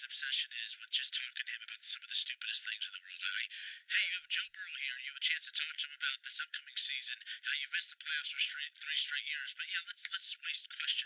obsession is with just talking to him about some of the stupidest things in the world. Hey, you have Joe Burrow here. You have a chance to talk to him about this upcoming season. You've missed the playoffs for three straight years, but yeah, let's waste questions